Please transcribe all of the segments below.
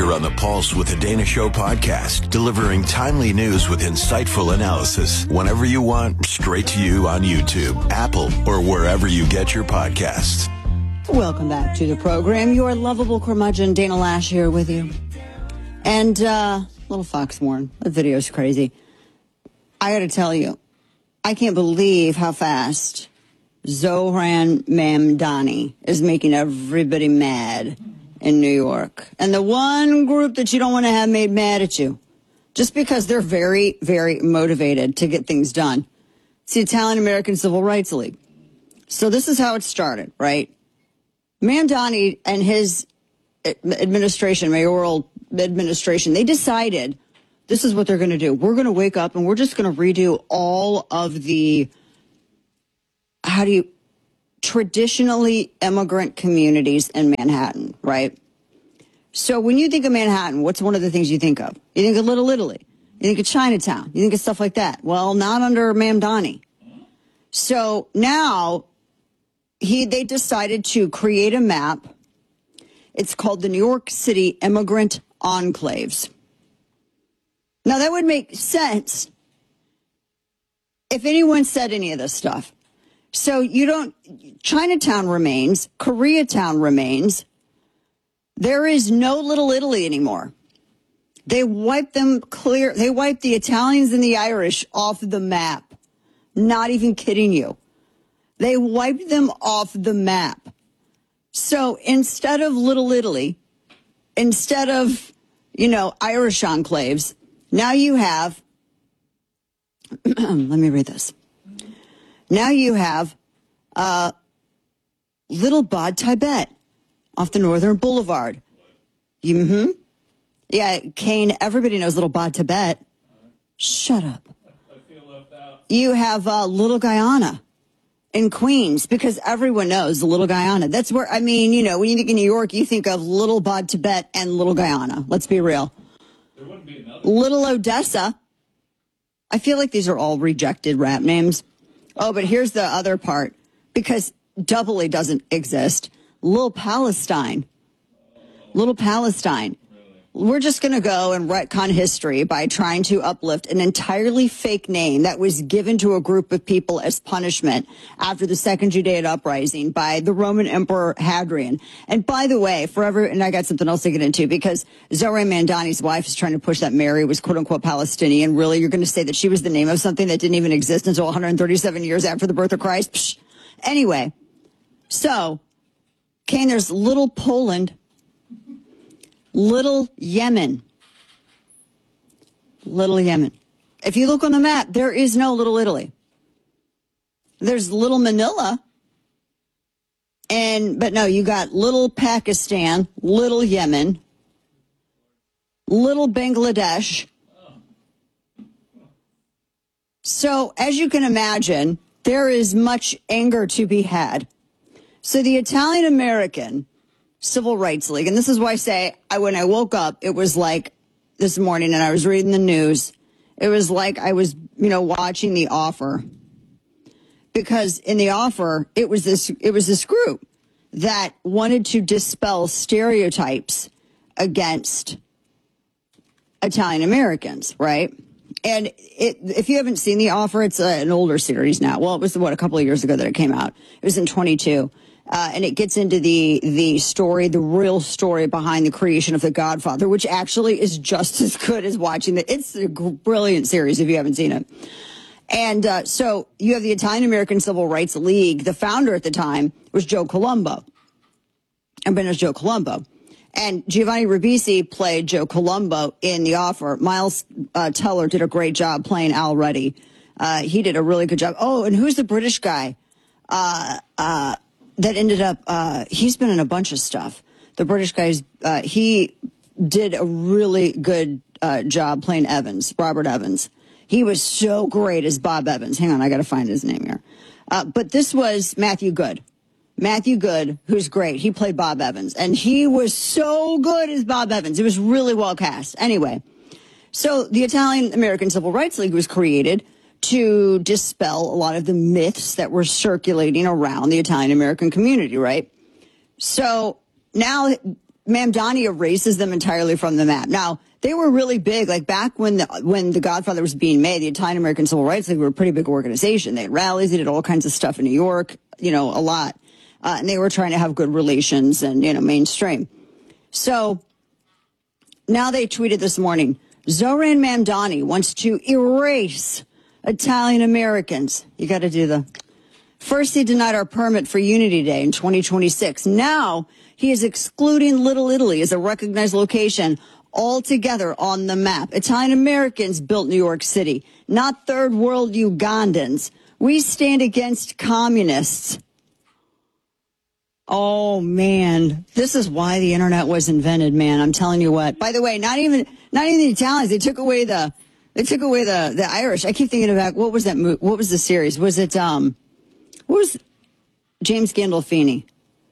finger on the pulse with the Dana Show podcast, delivering timely news with insightful analysis whenever you want, straight to you on YouTube, Apple, or wherever you get your podcasts. Welcome back to the program. Your lovable curmudgeon, Dana Lash, here with you. And, little Foxhorn, that video's crazy. I gotta tell you, I can't believe how fast Zohran Mamdani is making everybody mad in New York. And the one group that you don't want to have made mad at you, just because they're very, very motivated to get things done. It's the Italian American Civil Rights League. So this is how it started, right? Mamdani and his administration, mayoral administration, they decided this is what they're going to do. We're going to wake up and we're just going to redo all of the, traditionally immigrant communities in Manhattan, right? So when you think of Manhattan, what's one of the things you think of? You think of Little Italy. You think of Chinatown. You think of stuff like that. Well, not under Mamdani. So now they decided to create a map. It's called the New York City Immigrant Enclaves. Now that would make sense if anyone said any of this stuff. So Chinatown remains, Koreatown remains. There is no Little Italy anymore. They wiped them clear. They wiped the Italians and the Irish off the map. Not even kidding you. They wiped them off the map. So instead of Little Italy, instead of, Irish enclaves, now you have, let me read this. Now you have Little Bod Tibet off the Northern Boulevard. Mm-hmm. Yeah, Kane, everybody knows Little Bod Tibet. Shut up. I feel left out. You have Little Guyana in Queens, because everyone knows Little Guyana. That's where, when you think of New York, you think of Little Bod Tibet and Little Guyana. Let's be real. There wouldn't be another. Little Odessa. I feel like these are all rejected rap names. Oh, but here's the other part, because doubly doesn't exist. Little Palestine. Little Palestine. We're just going to go and retcon history by trying to uplift an entirely fake name that was given to a group of people as punishment after the Second Judaic Uprising by the Roman Emperor Hadrian. And by the way, and I got something else to get into, because Zohran Mamdani's wife is trying to push that Mary was quote-unquote Palestinian. Really, you're going to say that she was the name of something that didn't even exist until 137 years after the birth of Christ? Psh. Anyway, so, Kane, there's Little Poland, Little Yemen. Little Yemen. If you look on the map, there is no Little Italy. There's Little Manila. But no, you got Little Pakistan, Little Yemen, Little Bangladesh. So, as you can imagine, there is much anger to be had. So the Italian American Civil Rights League, and this is why I say, when I woke up, it was like this morning and I was reading the news, it was like I was, watching The Offer. Because in The Offer, it was this group that wanted to dispel stereotypes against Italian Americans, right? And if you haven't seen The Offer, it's an older series now. Well, it was, a couple of years ago that it came out. It was in 22. And it gets into the story, the real story behind the creation of The Godfather, which actually is just as good as watching it. It's a brilliant series if you haven't seen it. And so you have the Italian American Civil Rights League. The founder at the time was Joe Colombo. Everybody knows Joe Colombo. And Giovanni Ribisi played Joe Colombo in The Offer. Miles Teller did a great job playing Al Ruddy. He did a really good job. Oh, and who's the British guy? That ended up, he's been in a bunch of stuff. The British guys, he did a really good job playing Evans, Robert Evans. He was so great as Bob Evans. Hang on, I got to find his name here. But this was Matthew Good. Matthew Good, who's great. He played Bob Evans, and he was so good as Bob Evans. It was really well cast. Anyway, so the Italian American Civil Rights League was created to dispel a lot of the myths that were circulating around the Italian American community, right? So now Mamdani erases them entirely from the map. Now, they were really big. Like back when The Godfather was being made, the Italian American Civil Rights League were a pretty big organization. They had rallies, they did all kinds of stuff in New York, a lot. And they were trying to have good relations and, mainstream. So now they tweeted this morning, Zoran Mamdani wants to erase Italian Americans. You got to do first he denied our permit for Unity Day in 2026. Now he is excluding Little Italy as a recognized location altogether on the map. Italian Americans built New York City, not third world Ugandans. We stand against communists. Oh, man, this is why the internet was invented, man. I'm telling you what. By the way, not even the Italians. They took away the Irish. I keep thinking about, what was that movie? What was the series? Was it, what was James Gandolfini?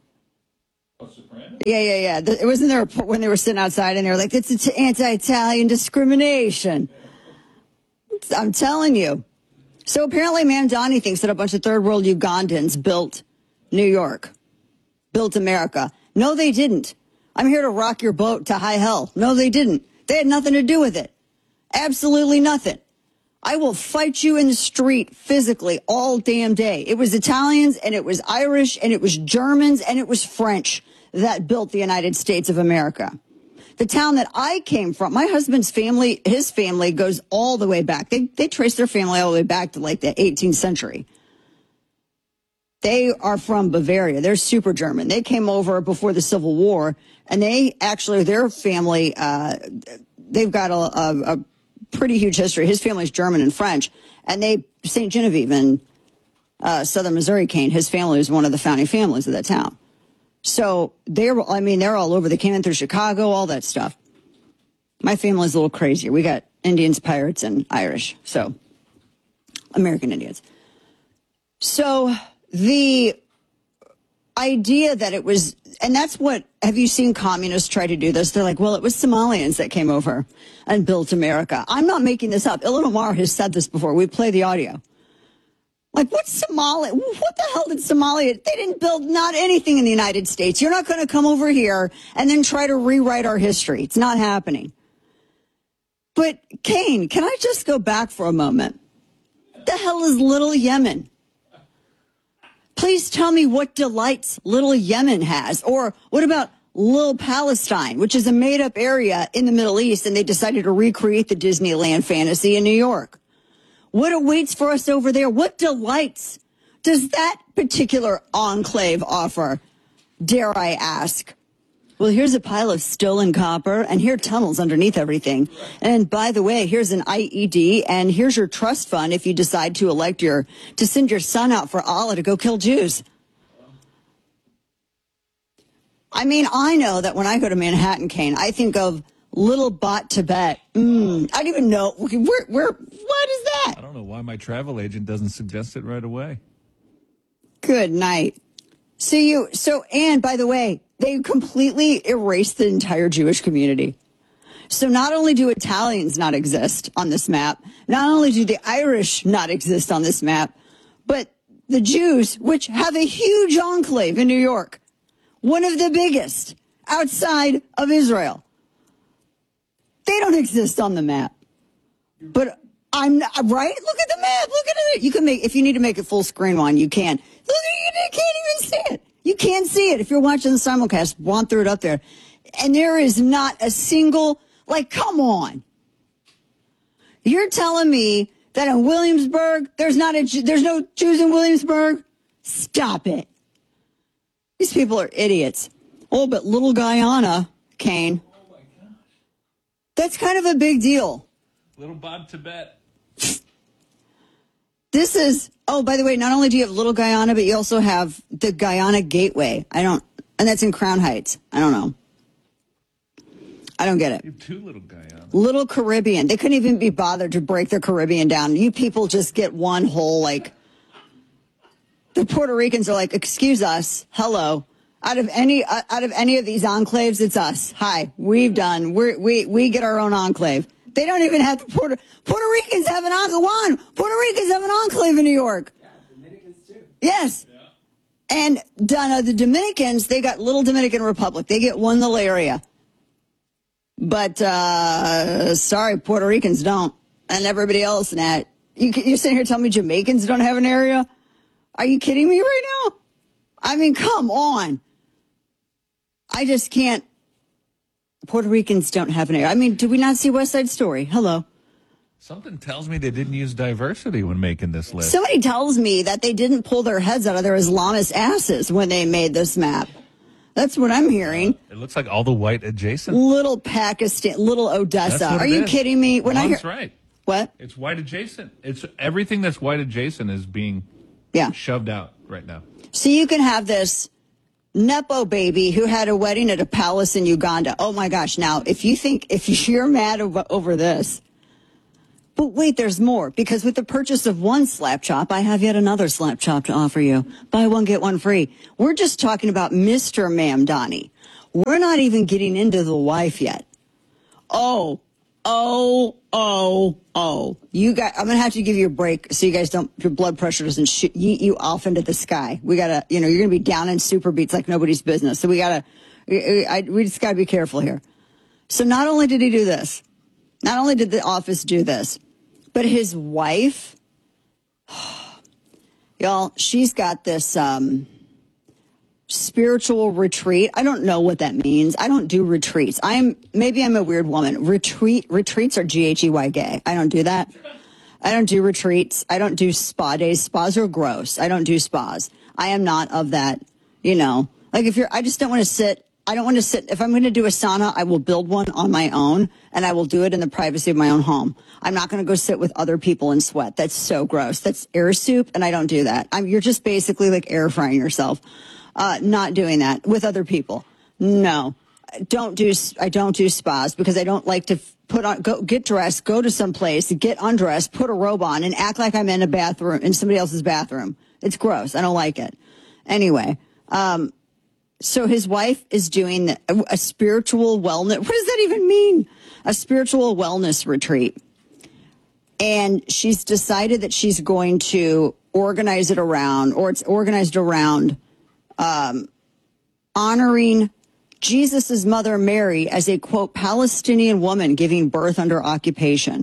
Yeah. It wasn't there when they were sitting outside and they were like, it's anti-Italian discrimination. I'm telling you. So apparently Mamdani thinks that a bunch of third world Ugandans built New York, built America. No, they didn't. I'm here to rock your boat to high hell. No, they didn't. They had nothing to do with it. Absolutely nothing. I will fight you in the street physically all damn day. It was Italians and it was Irish and it was Germans and it was French that built the United States of America. The town that I came from, my husband's family, his family goes all the way back. They trace their family all the way back to like the 18th century. They are from Bavaria. They're super German. They came over before the Civil War, and their family, they've got a pretty huge history. His family's German and French, and St. Genevieve in southern Missouri, Kane, his family was one of the founding families of that town. So they're all over. They came in through Chicago, all that stuff. My family's a little crazier. We got Indians, pirates, and Irish. So American Indians. So the idea that it was, and that's what, have you seen communists try to do this? They're like, well, it was Somalians that came over and built America. I'm not making this up. Ilhan Omar has said this before. We play the audio. Like, what's Somalia? What the hell did Somalia? They didn't build not anything in the United States. You're not going to come over here and then try to rewrite our history. It's not happening. But, Kane, can I just go back for a moment? What the hell is Little Yemen? Please tell me what delights Little Yemen has. Or what about Little Palestine, which is a made-up area in the Middle East, and they decided to recreate the Disneyland fantasy in New York. What awaits for us over there? What delights does that particular enclave offer, dare I ask? Well, here's a pile of stolen copper, and here are tunnels underneath everything. And by the way, here's an IED, and here's your trust fund if you decide to send your son out for Allah to go kill Jews. I mean, I know that when I go to Manhattan, Kane, I think of Little Bot Tibet. I don't even know. What is that? I don't know why my travel agent doesn't suggest it right away. Good night. And by the way, they completely erased the entire Jewish community. So not only do Italians not exist on this map, not only do the Irish not exist on this map, but the Jews, which have a huge enclave in New York, one of the biggest outside of Israel, they don't exist on the map. But I'm not, right? Look at the map. Look at it. You can if you need to make it full screen one, you can. Look at it. You can't even see it. You can't see it. If you're watching the simulcast, want through it up there. And there is not a single, come on. You're telling me that in Williamsburg, there's no Jews in Williamsburg? Stop it. These people are idiots. Oh, but Little Guyana, Kane. Oh my gosh. That's kind of a big deal. Little Bob Tibet. This is, by the way, not only do you have Little Guyana, but you also have the Guyana Gateway. And that's in Crown Heights. I don't know. I don't get it. You have two Little Guyana. Little Caribbean. They couldn't even be bothered to break their Caribbean down. You people just get one whole, the Puerto Ricans are like, excuse us, hello. Out of any of these enclaves, it's us. Hi, we get our own enclave. They don't even have Puerto Ricans have an enclave. Puerto Ricans have an enclave in New York. Yeah, Dominicans too. Yes. Yeah. And the Dominicans, they got Little Dominican Republic. They get one little area. But, sorry, Puerto Ricans don't. And everybody else, Nat. You're sitting here telling me Jamaicans don't have an area? Are you kidding me right now? I mean, come on. I just can't. Puerto Ricans don't have an area. I mean, did we not see West Side Story? Hello. Something tells me they didn't use diversity when making this list. Somebody tells me that they didn't pull their heads out of their Islamist asses when they made this map. That's what I'm hearing. It looks like all the white adjacent. Little Pakistan, little Odessa. Are you kidding me? When That's right. What? It's white adjacent. It's everything that's white adjacent is being shoved out right now. So you can have this Nepo baby who had a wedding at a palace in Uganda. Oh my gosh. Now, if you're mad over this, but wait, there's more, because with the purchase of one slap chop, I have yet another slap chop to offer you. Buy one, get one free. We're just talking about Mr. Mamdani. We're not even getting into the wife yet. Oh. You guys, I'm going to have to give you a break so you guys your blood pressure doesn't yeet you off into the sky. We got to, you're going to be down in super beats like nobody's business. So we just got to be careful here. So not only did he do this, not only did the office do this, but his wife, y'all, she's got this, spiritual retreat. I don't know what that means. I don't do retreats. Maybe I'm a weird woman. Retreats are GHEY gay. I don't do that. I don't do retreats. I don't do spa days. Spas are gross. I don't do spas. I am not of that, like I just don't want to sit. I don't want to sit. If I'm going to do a sauna, I will build one on my own and I will do it in the privacy of my own home. I'm not going to go sit with other people and sweat. That's so gross. That's air soup. And I don't do that. You're just basically like air frying yourself. Not doing that with other people. No, I don't do spas because I don't like to get dressed, go to some place, get undressed, put a robe on and act like I'm in somebody else's bathroom. It's gross. I don't like it. Anyway, so his wife is doing a spiritual wellness. What does that even mean? A spiritual wellness retreat. And she's decided that she's going to organize it around, or it's organized around, honoring Jesus' mother Mary as a, quote, Palestinian woman giving birth under occupation.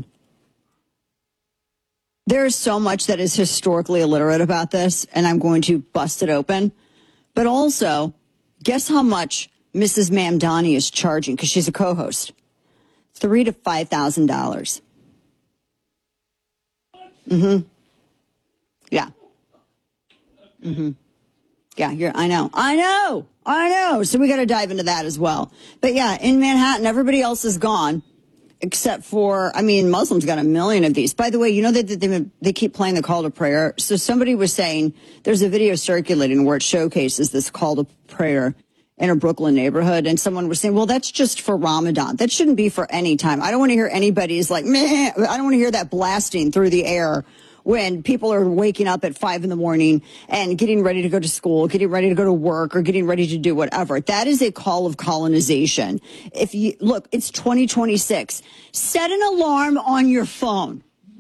There's so much that is historically illiterate about this, and I'm going to bust it open. But also, guess how much Mrs. Mamdani is charging, because she's a co-host? $3,000 to $5,000. Mm-hmm. Yeah. Mm-hmm. Yeah, I know. So we got to dive into that as well. But yeah, in Manhattan, everybody else is gone except for, Muslims got 1 million of these. By the way, that they keep playing the call to prayer. So somebody was saying there's a video circulating where it showcases this call to prayer in a Brooklyn neighborhood. And someone was saying, well, that's just for Ramadan. That shouldn't be for any time. I don't want to hear anybody's like, meh. I don't want to hear that blasting through the air when people are waking up at 5 a.m. and getting ready to go to school, getting ready to go to work, or getting ready to do whatever. That is a call of colonization. Look, it's 2026. Set an alarm on your phone.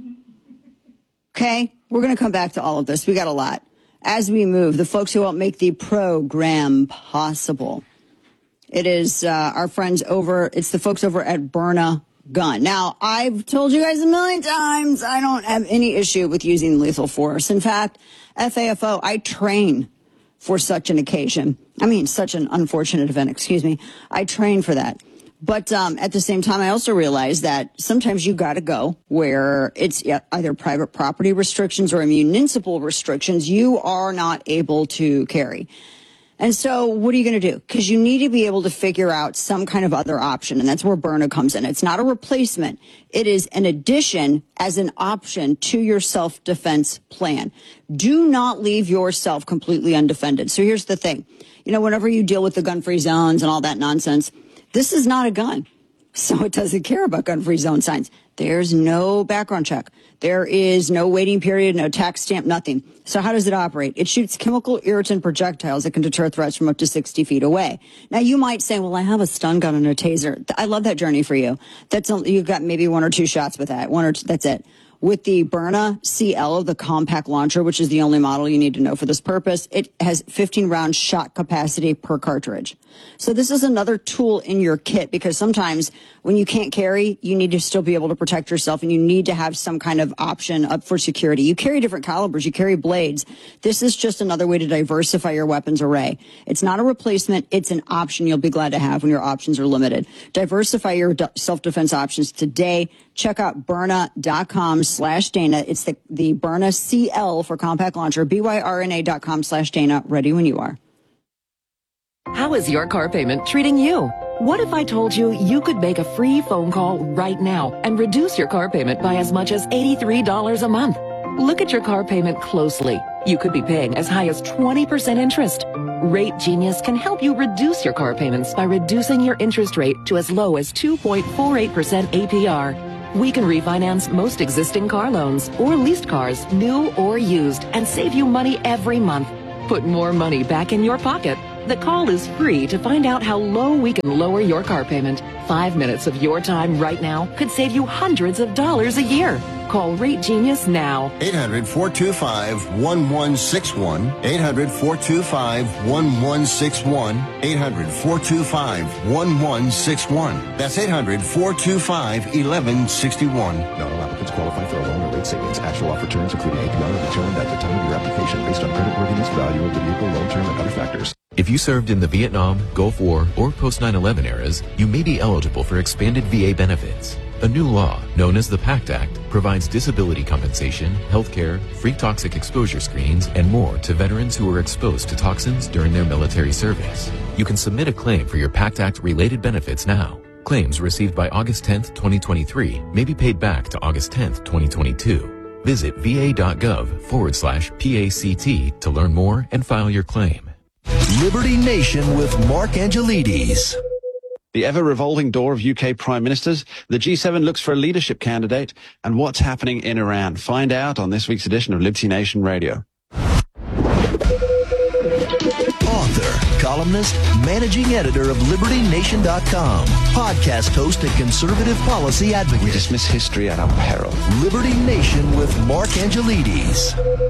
Okay? We're going to come back to all of this. We got a lot. As we move, the folks who help make the program possible. It is it's the folks over at Byrna Gun. Now, I've told you guys 1 million times, I don't have any issue with using lethal force. In fact, FAFO, I train for such an occasion. Such an unfortunate event, excuse me. I train for that. But at the same time, I also realize that sometimes you got to go where it's either private property restrictions or municipal restrictions you are not able to carry. And so what are you going to do? Because you need to be able to figure out some kind of other option. And that's where Byrna comes in. It's not a replacement. It is an addition as an option to your self-defense plan. Do not leave yourself completely undefended. So here's the thing. Whenever you deal with the gun-free zones and all that nonsense, this is not a gun. So it doesn't care about gun-free zone signs. There's no background check. There is no waiting period, no tax stamp, nothing. So how does it operate? It shoots chemical irritant projectiles that can deter threats from up to 60 feet away. Now, you might say, well, I have a stun gun and a taser. I love that journey for you. You've got maybe 1 or 2 shots with that. That's it. With the Byrna CL, the compact launcher, which is the only model you need to know for this purpose, it has 15 round shot capacity per cartridge. So this is another tool in your kit, because sometimes when you can't carry, you need to still be able to protect yourself, and you need to have some kind of option up for security. You carry different calibers, you carry blades. This is just another way to diversify your weapons array. It's not a replacement, it's an option you'll be glad to have when your options are limited. Diversify your self-defense options today. Check out Byrna.com/Dana. It's the Byrna CL for compact launcher, BYRNA.com/Dana. Ready when you are. How is your car payment treating you? What if I told you you could make a free phone call right now and reduce your car payment by as much as $83 a month? Look at your car payment closely. You could be paying as high as 20% interest. Rate Genius can help you reduce your car payments by reducing your interest rate to as low as 2.48% APR. We can refinance most existing car loans or leased cars, new or used, and save you money every month. Put more money back in your pocket. The call is free to find out how low we can lower your car payment. 5 minutes of your time right now could save you hundreds of dollars a year. Call Rate Genius now. 800-425-1161. 800-425-1161. 800-425-1161. That's 800-425-1161. Not all applicants qualify for a loan or rate savings. Actual offer terms, including APR, are determined at the time of your application based on creditworthiness, value of the vehicle, loan term, and other factors. If you served in the Vietnam, Gulf War, or post-9/11 eras, you may be eligible for expanded VA benefits. A new law, known as the PACT Act, provides disability compensation, health care, free toxic exposure screens, and more to veterans who were exposed to toxins during their military service. You can submit a claim for your PACT Act-related benefits now. Claims received by August 10th, 2023 may be paid back to August 10th, 2022. Visit va.gov/PACT to learn more and file your claim. Liberty Nation with Mark Angelides. The ever-revolving door of UK Prime Ministers, the G7 looks for a leadership candidate, and what's happening in Iran. Find out on this week's edition of Liberty Nation Radio. Author, columnist, managing editor of LibertyNation.com, podcast host and conservative policy advocate. We dismiss history at our peril. Liberty Nation with Mark Angelides.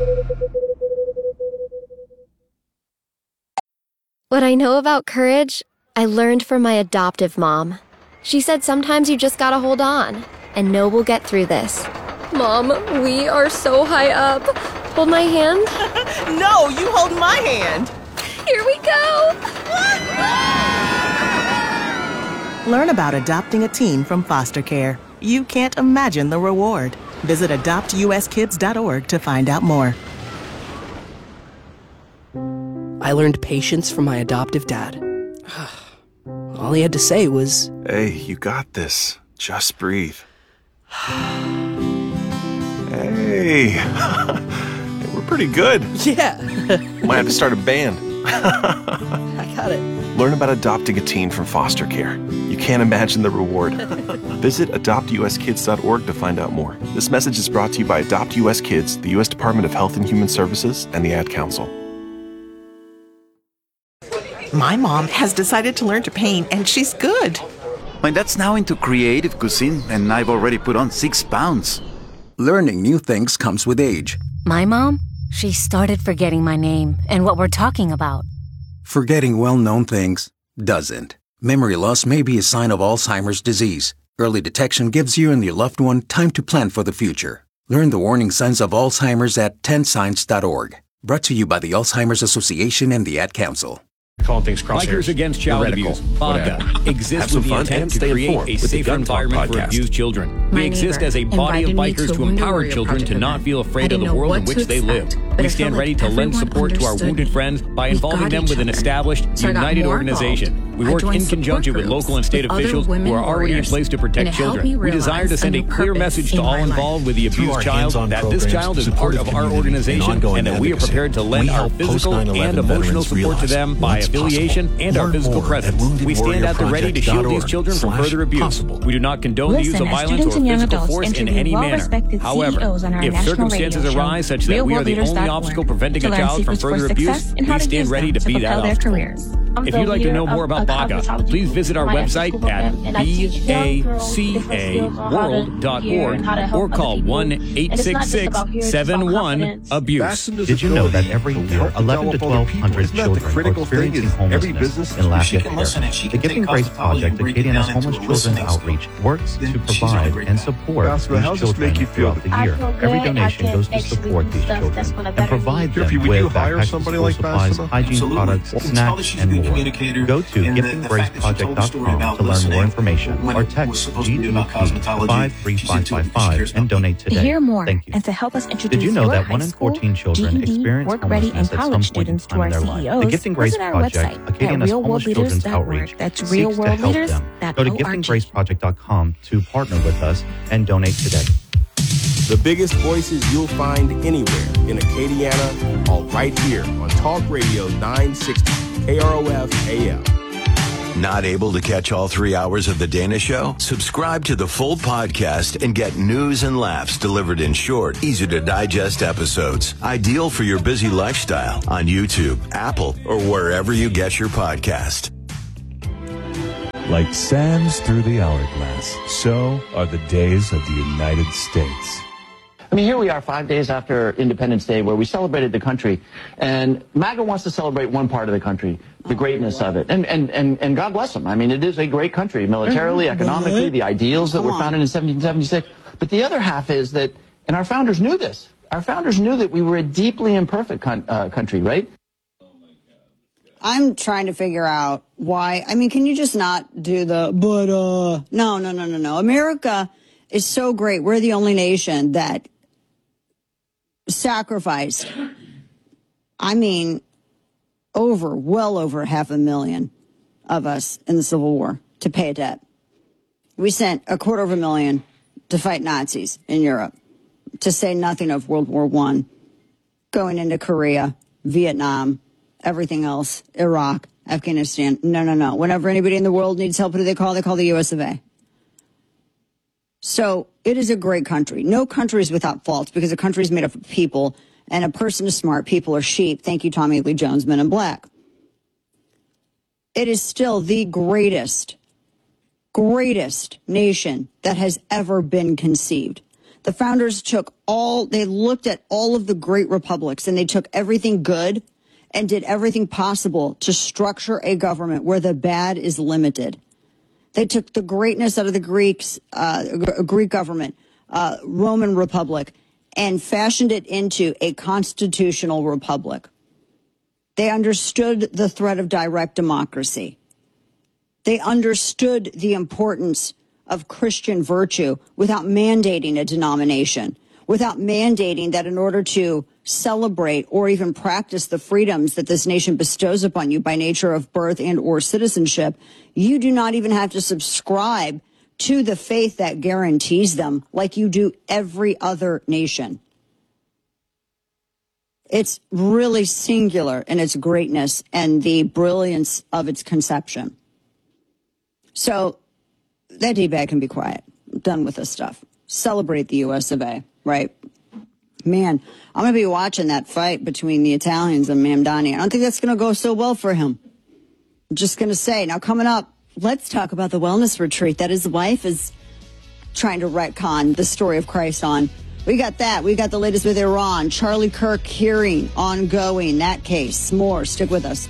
What I know about courage, I learned from my adoptive mom. She said sometimes you just gotta hold on and know we'll get through this. Mom, we are so high up. Hold my hand. No, you hold my hand. Here we go. Learn about adopting a teen from foster care. You can't imagine the reward. Visit adoptuskids.org to find out more. I learned patience from my adoptive dad. All he had to say was, "Hey, you got this. Just breathe." Hey, we're pretty good. Yeah. Might have to start a band. I got it. Learn about adopting a teen from foster care. You can't imagine the reward. Visit adoptuskids.org to find out more. This message is brought to you by Adopt US Kids, the U.S. Department of Health and Human Services, and the Ad Council. My mom has decided to learn to paint, and she's good. My dad's now into creative cuisine, and I've already put on 6 pounds. Learning new things comes with age. My mom, she started forgetting my name and what we're talking about. Forgetting well-known things doesn't. Memory loss may be a sign of Alzheimer's disease. Early detection gives you and your loved one time to plan for the future. Learn the warning signs of Alzheimer's at 10signs.org. Brought to you by the Alzheimer's Association and the Ad Council. Calling things crosshairs. Bikers Against Child Abuse, BACA, exists with the intent to create a safer environment for abused children. We exist as a body of bikers to empower children to not feel afraid of the world in which they live. We stand ready to lend support to our wounded friends by involving them with an established, united organization. We work in conjunction with local and state officials who are already in place to protect children. We desire to send a clear message to all involved with the abused child that this child is part of our organization and that we are prepared to lend our physical and emotional support to them by affiliation and our physical presence. We stand at the ready to shield these children from further abuse. We do not condone the use of violence or physical force in any manner. However, if circumstances arise such that we are the only obstacle preventing a child from further abuse, we stand ready to be that obstacle. If you'd like to know more about BACA, please visit our website at bacaworld.org or call 1-866-71-ABUSE. Did you know that every year 11 to 1,200 children are experiencing homelessness in Lafayette Parish? The Giving Grace Project, Acadiana's Homeless Children's Outreach, works to provide and support these children throughout the year. Every donation goes to support these children and provide them with backpacks, school supplies, hygiene products, snacks, and more. Go to givinggraceproject.com to learn more information or text GGP 53555 and donate today. To hear more Thank you. and to help us introduce Did you know your that 1 in 14 children GED, experience work-ready, and homelessness at some college point in students to time our in their life? CEOs, The Gifting Grace visit our Project, website Acadiana's Homeless Children's Outreach, That's seeks to help them. Go to giftinggraceproject.com to partner with us and donate today. The biggest voices you'll find anywhere in Acadiana, all right here on Talk Radio 960 KROF AM. Not able to catch all 3 hours of The Dana Show? Subscribe to the full podcast and get news and laughs delivered in short, easy-to-digest episodes. Ideal for your busy lifestyle on YouTube, Apple, or wherever you get your podcast. Like sands through the hourglass, so are the days of the United States. I mean, here we are 5 days after Independence Day where we celebrated the country, and MAGA wants to celebrate one part of the country, the greatness of it. And God bless them. I mean, it is a great country, militarily, economically, the ideals that were founded in 1776. But the other half is that, and our founders knew this, our founders knew that we were a deeply imperfect country, right? I'm trying to figure out why. I mean, can you just not do the, no. America is so great. We're the only nation that sacrificed, well over 500,000 of us in the Civil War to pay a debt. We sent 250,000 to fight Nazis in Europe, to say nothing of World War I, going into Korea, Vietnam, everything else, Iraq, Afghanistan. No. Whenever anybody in the world needs help, who do they call? They call the US of A. So it is a great country. No country is without faults because a country is made up of people, and a person is smart. People are sheep. Thank you, Tommy Lee Jones, Men in Black. It is still the greatest nation that has ever been conceived. The founders they looked at all of the great republics, and they took everything good and did everything possible to structure a government where the bad is limited. They took the greatness out of the Greek government, Roman Republic, and fashioned it into a constitutional republic. They understood the threat of direct democracy. They understood the importance of Christian virtue without mandating a denomination, without mandating that in order to celebrate or even practice the freedoms that this nation bestows upon you by nature of birth and or citizenship, you do not even have to subscribe to the faith that guarantees them like you do every other nation. It's really singular in its greatness and the brilliance of its conception. So that D-bag can be quiet. I'm done with this stuff. Celebrate the US of A, right? Man, I'm going to be watching that fight between the Italians and Mamdani. I don't think that's going to go so well for him. I'm just going to say. Now, coming up, let's talk about the wellness retreat that his wife is trying to retcon the story of Christ on. We got that. We got the latest with Iran. Charlie Kirk hearing ongoing. That case. More. Stick with us.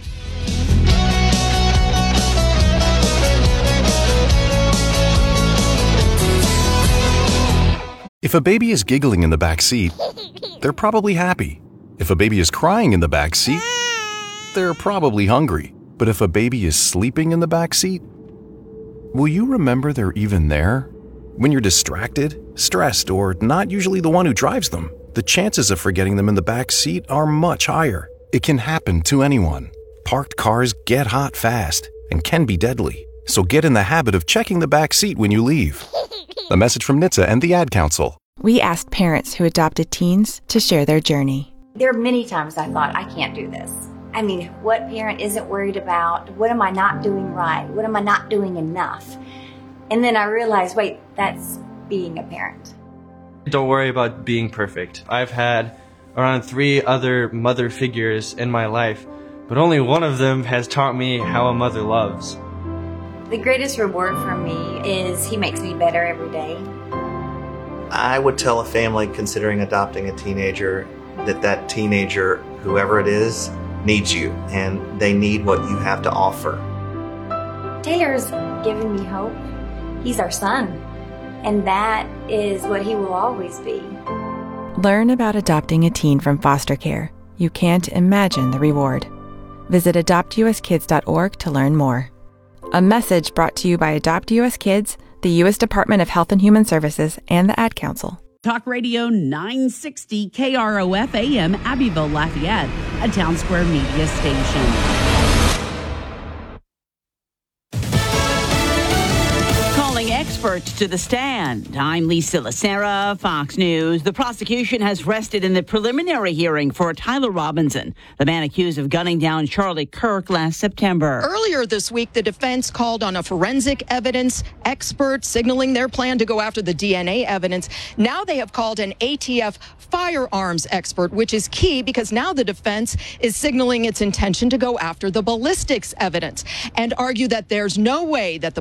If a baby is giggling in the back seat, they're probably happy. If a baby is crying in the back seat, they're probably hungry. But if a baby is sleeping in the back seat, will you remember they're even there? When you're distracted, stressed, or not usually the one who drives them, the chances of forgetting them in the back seat are much higher. It can happen to anyone. Parked cars get hot fast and can be deadly. So get in the habit of checking the back seat when you leave. A message from NHTSA and the Ad Council. We asked parents who adopted teens to share their journey. There are many times I thought, I can't do this. I mean, what parent isn't worried about? What am I not doing right? What am I not doing enough? And then I realized, wait, that's being a parent. Don't worry about being perfect. I've had around 3 other mother figures in my life but only one of them has taught me how a mother loves. The greatest reward for me is he makes me better every day. I would tell a family considering adopting a teenager that teenager, whoever it is, needs you, and they need what you have to offer. Taylor's given me hope. He's our son, and that is what he will always be. Learn about adopting a teen from foster care. You can't imagine the reward. Visit adoptuskids.org to learn more. A message brought to you by Adopt US Kids, the U.S. Department of Health and Human Services, and the Ad Council. Talk Radio 960 KROF AM, Abbeville, Lafayette, a Town Square media station. Experts to the stand. I'm Lisa Lacera, Fox News. The prosecution has rested in the preliminary hearing for Tyler Robinson, the man accused of gunning down Charlie Kirk last September. Earlier this week, the defense called on a forensic evidence expert, signaling their plan to go after the DNA evidence. Now they have called an ATF firearms expert, which is key because now the defense is signaling its intention to go after the ballistics evidence and argue that there's no way that the